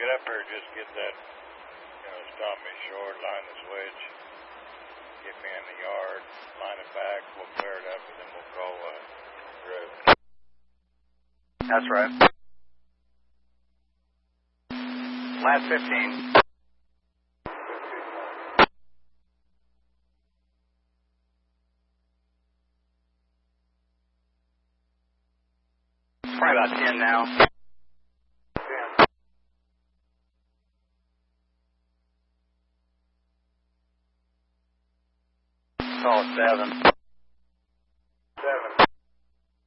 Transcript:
get up here, just get that, stop me short, line this wedge, get me in the yard, line it back, we'll clear it up, and then we'll call Drew. That's right. Last 15. Probably about 10 now. Call it 7.